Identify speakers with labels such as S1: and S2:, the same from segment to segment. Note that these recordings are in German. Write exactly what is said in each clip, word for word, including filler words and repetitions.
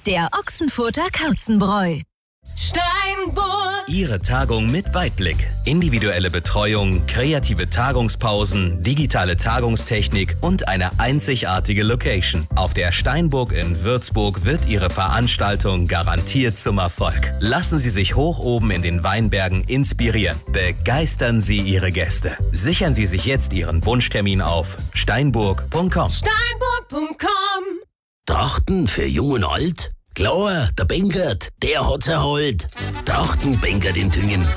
S1: der Ochsenfurter Kauzenbräu.
S2: Steinburg.
S3: Ihre Tagung mit Weitblick. Individuelle Betreuung, kreative Tagungspausen, digitale Tagungstechnik und eine einzigartige Location. Auf der Steinburg in Würzburg wird Ihre Veranstaltung garantiert zum Erfolg. Lassen Sie sich hoch oben in den Weinbergen inspirieren. Begeistern Sie Ihre Gäste. Sichern Sie sich jetzt Ihren Wunschtermin auf steinburg punkt com.
S2: Steinburg punkt com.
S4: Trachten für Jung und Alt? Klar, der Benkert, der hat's erholt. Trachten Benkert in Tüngen.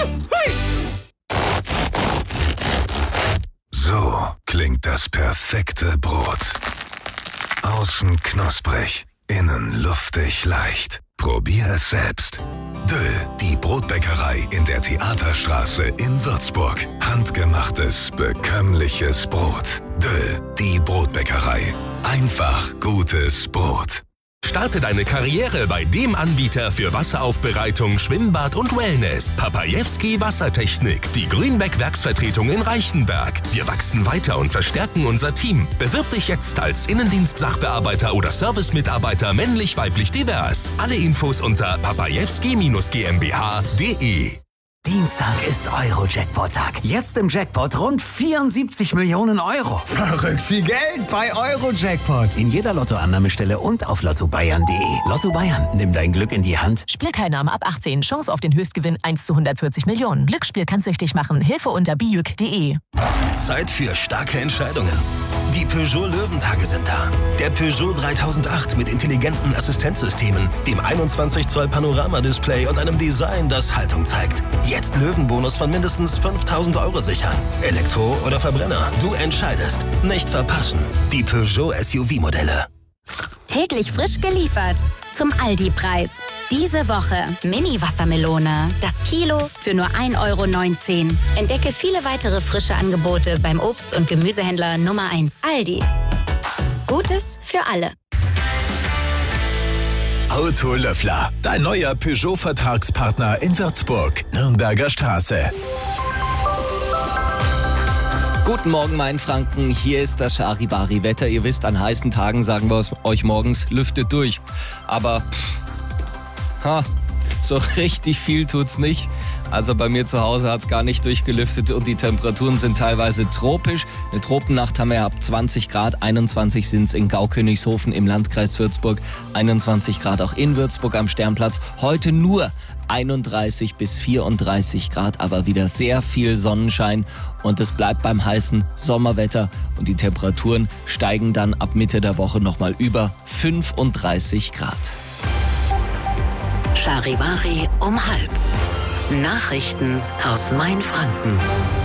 S5: So klingt das perfekte Brot. Außen knusprig, innen luftig leicht. Probier es selbst. Döll, die Brotbäckerei in der Theaterstraße in Würzburg. Handgemachtes, bekömmliches Brot. Döll, die Brotbäckerei. Einfach gutes Brot.
S6: Starte deine Karriere bei dem Anbieter für Wasseraufbereitung, Schwimmbad und Wellness. Papajewski Wassertechnik, die Grünbeck-Werksvertretung in Reichenberg. Wir wachsen weiter und verstärken unser Team. Bewirb dich jetzt als Innendienst-Sachbearbeiter oder Servicemitarbeiter männlich-weiblich divers. Alle Infos unter papajewski GmbH punkt de.
S7: Dienstag ist Euro-Jackpot-Tag. Jetzt im Jackpot rund vierundsiebzig Millionen Euro. Verrückt viel Geld bei Euro-Jackpot. In jeder Lottoannahmestelle und auf lotto bayern punkt de. Lotto Bayern, nimm dein Glück in die Hand.
S8: Spielteilnahme ab achtzehn. Chance auf den Höchstgewinn eins zu hundertvierzig Millionen. Glücksspiel kann süchtig machen. Hilfe unter bijuk punkt de.
S9: Zeit für starke Entscheidungen. Die Peugeot Löwentage sind da. Der Peugeot dreitausendacht mit intelligenten Assistenzsystemen, dem einundzwanzig Zoll Panoramadisplay und einem Design, das Haltung zeigt. Jetzt Löwenbonus von mindestens fünftausend Euro sichern. Elektro oder Verbrenner, du entscheidest. Nicht verpassen. Die Peugeot S U V-Modelle.
S10: Täglich frisch geliefert. Zum Aldi-Preis. Diese Woche Mini-Wassermelone. Das Kilo für nur ein Euro neunzehn. Entdecke viele weitere frische Angebote beim Obst- und Gemüsehändler Nummer eins. Aldi. Gutes für alle.
S11: Autolöffler, dein neuer Peugeot-Vertragspartner in Würzburg, Nürnberger Straße.
S12: Guten Morgen, Mainfranken. Hier ist das Charivari-Wetter. Ihr wisst, an heißen Tagen sagen wir es euch morgens, lüftet durch. Aber pff, ha, so richtig viel tut's nicht. Also bei mir zu Hause hat's gar nicht durchgelüftet und die Temperaturen sind teilweise tropisch. Eine Tropennacht haben wir ab zwanzig Grad, einundzwanzig sind's in Gaukönigshofen im Landkreis Würzburg, einundzwanzig Grad auch in Würzburg am Sternplatz. Heute nur einunddreißig bis vierunddreißig Grad, aber wieder sehr viel Sonnenschein und es bleibt beim heißen Sommerwetter und die Temperaturen steigen dann ab Mitte der Woche nochmal über fünfunddreißig Grad.
S13: Charivari um halb. Nachrichten aus Mainfranken.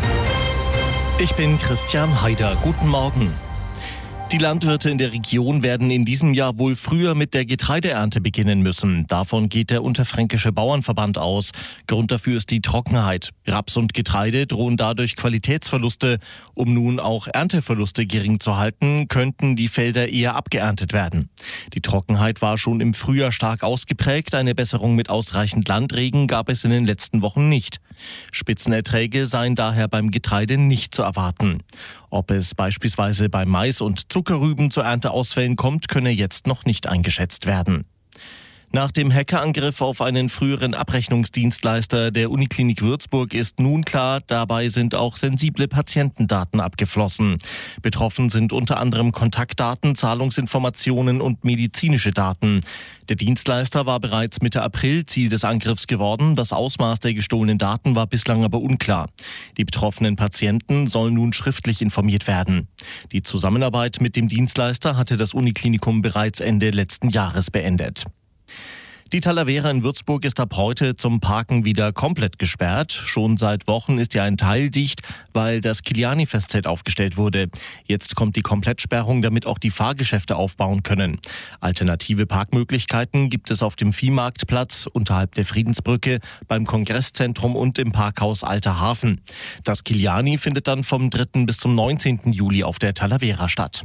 S14: Ich bin Christian Haider. Guten Morgen. Die Landwirte in der Region werden in diesem Jahr wohl früher mit der Getreideernte beginnen müssen. Davon geht der Unterfränkische Bauernverband aus. Grund dafür ist die Trockenheit. Raps und Getreide drohen dadurch Qualitätsverluste. Um nun auch Ernteverluste gering zu halten, könnten die Felder eher abgeerntet werden. Die Trockenheit war schon im Frühjahr stark ausgeprägt. Eine Besserung mit ausreichend Landregen gab es in den letzten Wochen nicht. Spitzenerträge seien daher beim Getreide nicht zu erwarten. Ob es beispielsweise bei Mais und Zuckerrüben zu Ernteausfällen kommt, könne jetzt noch nicht eingeschätzt werden. Nach dem Hackerangriff auf einen früheren Abrechnungsdienstleister der Uniklinik Würzburg ist nun klar, dabei sind auch sensible Patientendaten abgeflossen. Betroffen sind unter anderem Kontaktdaten, Zahlungsinformationen und medizinische Daten. Der Dienstleister war bereits Mitte April Ziel des Angriffs geworden. Das Ausmaß der gestohlenen Daten war bislang aber unklar. Die betroffenen Patienten sollen nun schriftlich informiert werden. Die Zusammenarbeit mit dem Dienstleister hatte das Uniklinikum bereits Ende letzten Jahres beendet. Die Talavera in Würzburg ist ab heute zum Parken wieder komplett gesperrt. Schon seit Wochen ist ja ein Teil dicht, weil das Kiliani-Festzelt aufgestellt wurde. Jetzt kommt die Komplettsperrung, damit auch die Fahrgeschäfte aufbauen können. Alternative Parkmöglichkeiten gibt es auf dem Viehmarktplatz, unterhalb der Friedensbrücke, beim Kongresszentrum und im Parkhaus Alter Hafen. Das Kiliani findet dann vom dritten bis zum neunzehnten Juli auf der Talavera statt.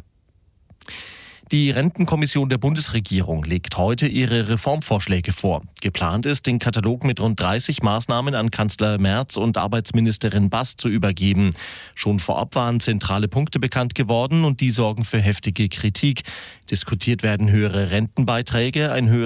S14: Die Rentenkommission der Bundesregierung legt heute ihre Reformvorschläge vor. Geplant ist, den Katalog mit rund dreißig Maßnahmen an Kanzler Merz und Arbeitsministerin Bass zu übergeben. Schon vorab waren zentrale Punkte bekannt geworden und die sorgen für heftige Kritik. Diskutiert werden höhere Rentenbeiträge, ein höheres